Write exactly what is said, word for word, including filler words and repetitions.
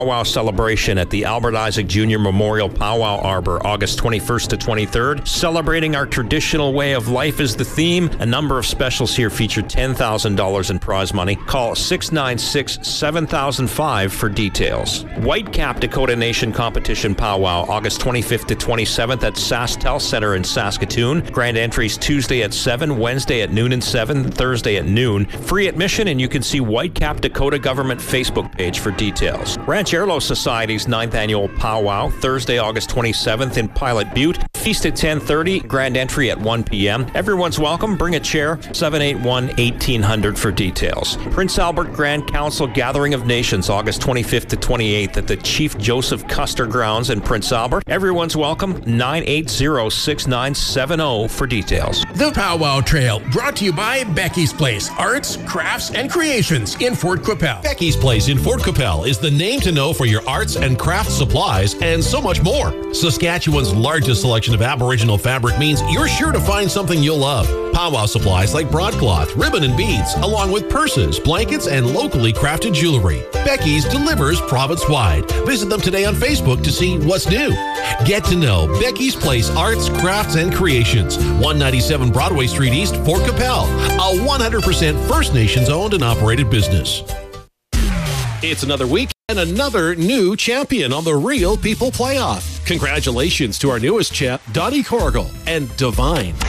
Powwow celebration at the Albert Isaac Junior Memorial Powwow Arbor, August twenty-first to twenty-third. Celebrating our traditional way of life is the theme. A number of specials here feature ten thousand dollars in prize money. Call six nine six, seven thousand five for details. Whitecap Dakota Nation Competition Powwow, August twenty-fifth to twenty-seventh at SaskTel Center in Saskatoon. Grand entries Tuesday at seven, Wednesday at noon and seven, Thursday at noon. Free admission, and you can see Whitecap Dakota Government Facebook page for details. Ranchero Society's ninth Annual Powwow, Thursday, August twenty-seventh in Pilot Butte. Feast at ten thirty, grand entry at one p.m. Everyone's welcome. Bring a chair. seven eight one, eighteen hundred for details. Prince Albert Grand Council Gathering of Nations, August twenty-fifth to twenty-eighth at the Chief Joseph Custer Grounds in Prince Albert. Everyone's welcome. nine eight zero, six nine seven zero for details. The Powwow Trail, brought to you by Becky's Place, Arts, Crafts, and Creations in Fort Qu'Appelle. Becky's Place in Fort Qu'Appelle is the name to know for your arts and craft supplies and so much more. Saskatchewan's largest selection of Aboriginal fabric means you're sure to find something you'll love. Powwow supplies like broadcloth, ribbon, and beads, along with purses, blankets, and locally crafted jewelry. Becky's delivers province-wide. Visit them today on Facebook to see what's new. Get to know Becky's Place Arts, Crafts, and Creations, one ninety-seven Broadway Street East, Fort Qu'Appelle, a one hundred percent First Nations owned and operated business. It's another week and another new champion on the Real People Playoff. Congratulations to our newest champ, Donnie Corrigal and Divine.